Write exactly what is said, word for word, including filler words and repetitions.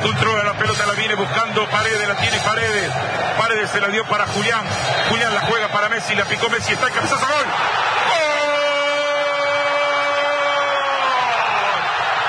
controla la pelota, la viene buscando Paredes, la tiene Paredes. Paredes se la dio para Julián. Julián la juega para Messi, la picó Messi, está el cabezazo, gol.